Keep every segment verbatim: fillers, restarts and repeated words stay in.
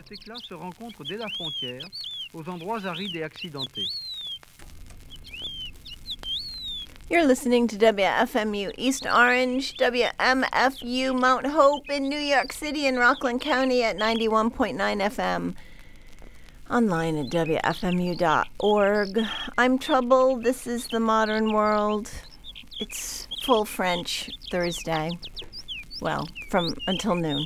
Cet éclat se rencontre dès la frontière, aux endroits arides et accidentés. You're listening to W F M U East Orange, W M F U Mount Hope in New York City and Rockland County at ninety-one point nine F M. Online at W F M U dot org. I'm Trouble. This is The Modern World. It's full French Thursday. Well, from until noon.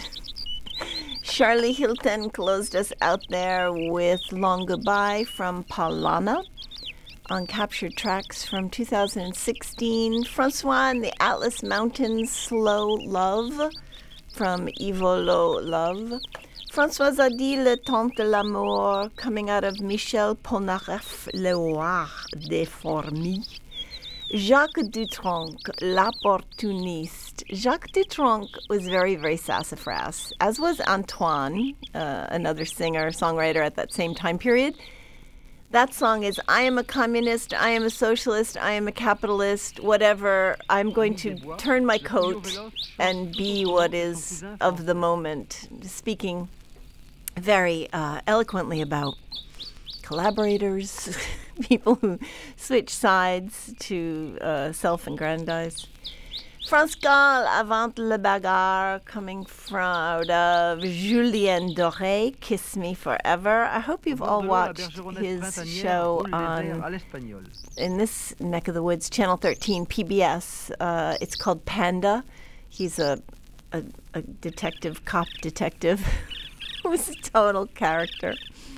Charlie Hilton closed us out there with Long Goodbye from Paulana on Captured Tracks from two thousand sixteen. Francois and the Atlas Mountains, Slow Love from Ivolo Love. François Zadi, Le Temps de l'Amour, coming out of Michel Polnareff, Le Roi des Fourmis. Jacques Dutronc, L'Opportuniste. Jacques Dutronc was very, very sassafras, as was Antoine, uh, another singer, songwriter at that same time period. That song is, I am a communist, I am a socialist, I am a capitalist, whatever. I'm going to turn my coat and be what is of the moment. Speaking very uh, eloquently about collaborators, people who switch sides to uh, self-aggrandize. France Gall, Avant le Bagarre, coming from out of Julien Doré, Kiss Me Forever. I hope you've all watched his show on, in this neck of the woods, Channel thirteen, P B S. Uh, it's called Panda. He's a, a, a detective, cop detective, who's a total character.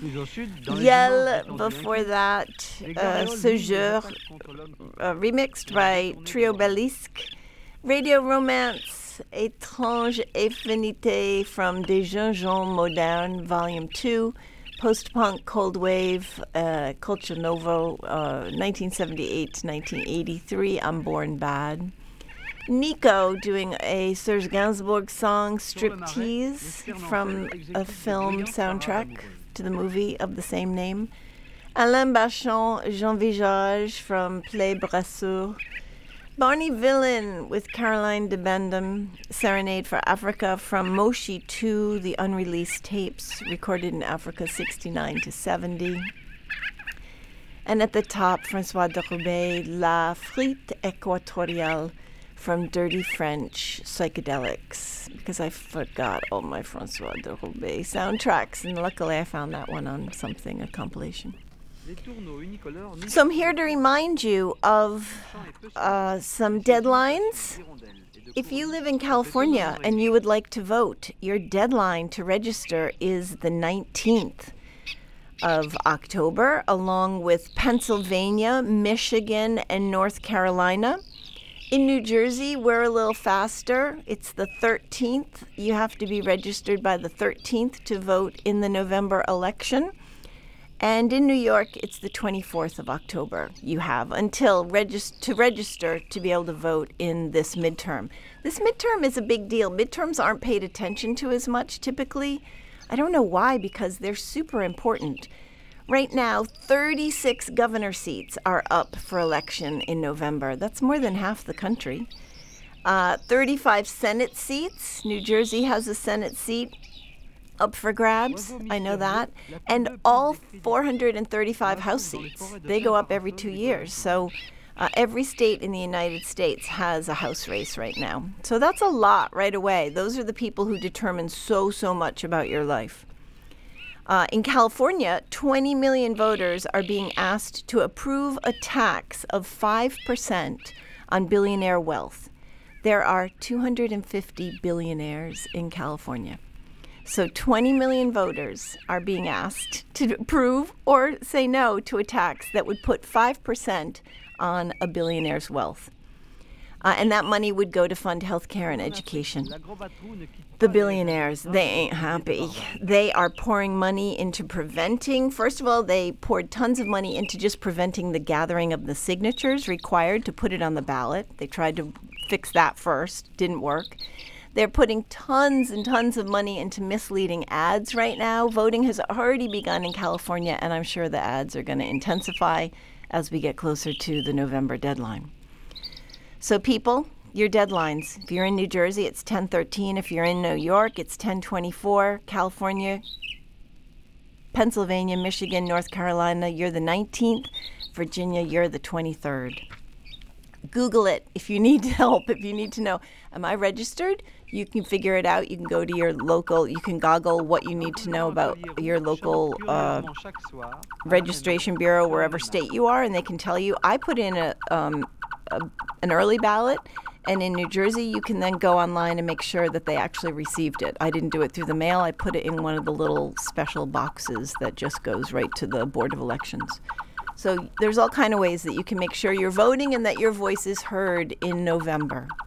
Yell, before that, uh, Ce Jour, uh, remixed by Trio Belisque. Radio Romance, Étrange Affinité from Des Jeunes Gens Modernes, Volume two, Post-Punk, Cold Wave, uh, Culture Novo, uh, nineteen seventy-eight to nineteen eighty-three, I'm Born Bad. Nico doing a Serge Gainsbourg song, Striptease, from a film soundtrack to the movie of the same name. Alain Bachon, Jean Visage from Play Brasseur. Barney Villain with Caroline de Bendam, Serenade for Africa from Moshi two, the unreleased tapes recorded in Africa sixty-nine to seventy. And at the top, François de Roubaix, La Frite Équatoriale from Dirty French Psychedelics, because I forgot all my François de Roubaix soundtracks, and luckily I found that one on something, a compilation. So I'm here to remind you of uh, some deadlines. If you live in California and you would like to vote, your deadline to register is the nineteenth of October, along with Pennsylvania, Michigan, and North Carolina. In New Jersey, we're a little faster. It's the thirteenth. You have to be registered by the thirteenth to vote in the November election. And in New York, it's the twenty-fourth of October. You have until regis- to register to be able to vote in this midterm. This midterm is a big deal. Midterms aren't paid attention to as much typically. I don't know why, because they're super important. Right now, thirty-six governor seats are up for election in November. That's more than half the country. Uh, thirty-five Senate seats. New Jersey has a Senate seat up for grabs, I know that. And all four hundred thirty-five House seats. They go up every two years. So uh, every state in the United States has a House race right now. So that's a lot right away. Those are the people who determine so, so much about your life. Uh, in California, twenty million voters are being asked to approve a tax of five percent on billionaire wealth. There are two hundred fifty billionaires in California. So twenty million voters are being asked to approve or say no to a tax that would put five percent on a billionaire's wealth. Uh, and that money would go to fund health care and education. The billionaires, they ain't happy. They are pouring money into preventing. First of all, they poured tons of money into just preventing the gathering of the signatures required to put it on the ballot. They tried to fix that first. Didn't work. They're putting tons and tons of money into misleading ads right now. Voting has already begun in California, and I'm sure the ads are going to intensify as we get closer to the November deadline. So people, your deadlines. If you're in New Jersey, it's ten thirteen. If you're in New York, it's ten twenty-four. California, Pennsylvania, Michigan, North Carolina, you're the nineteenth. Virginia, you're the twenty-third. Google it if you need help, if you need to know, am I registered? You can figure it out. You can go to your local, you can Google what you need to know about your local uh, registration bureau, wherever state you are, and they can tell you. I put in a, um, a an early ballot, and in New Jersey, you can then go online and make sure that they actually received it. I didn't do it through the mail. I put it in one of the little special boxes that just goes right to the Board of Elections. So there's all kind of ways that you can make sure you're voting and that your voice is heard in November.